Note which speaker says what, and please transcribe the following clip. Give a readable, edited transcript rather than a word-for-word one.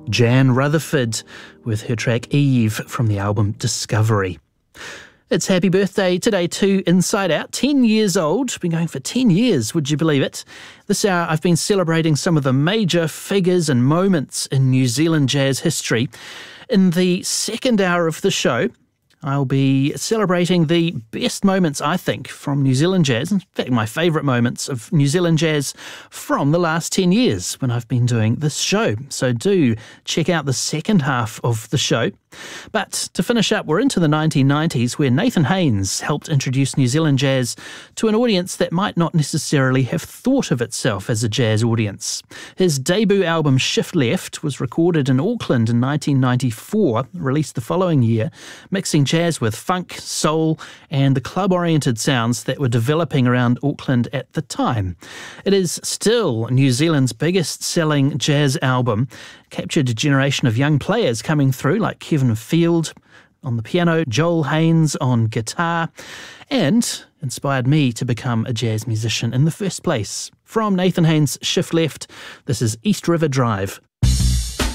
Speaker 1: Jan Rutherford with her track Eve from the album Discovery. It's happy birthday today to Inside Out, 10 years old. Been going for 10 years, would you believe it? This hour I've been celebrating some of the major figures and moments in New Zealand jazz history. In the second hour of the show, I'll be celebrating the best moments, I think, from New Zealand jazz. In fact, my favourite moments of New Zealand jazz from the last 10 years when I've been doing this show. So do check out the second half of the show. But to finish up, we're into the 1990s, where Nathan Haynes helped introduce New Zealand jazz to an audience that might not necessarily have thought of itself as a jazz audience. His debut album Shift Left was recorded in Auckland in 1994, released the following year, mixing jazz with funk, soul, and the club-oriented sounds that were developing around Auckland at the time. It is still New Zealand's biggest-selling jazz album, captured a generation of young players coming through like Kevin Field on the piano, Joel Haynes on guitar, and inspired me to become a jazz musician in the first place. From Nathan Haynes' Shift Left, this is East River Drive.